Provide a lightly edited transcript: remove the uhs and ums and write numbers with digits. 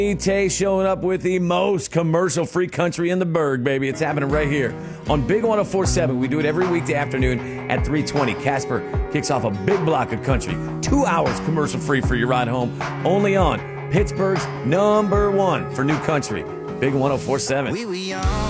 Tay showing up with the most commercial-free country in the burg, baby. It's happening right here on Big 104.7. We do it every weekday afternoon at 3:20. Casper kicks off a big block of country. 2 hours commercial-free for your ride home. Only on Pittsburgh's #1 for new country. Big 104.7.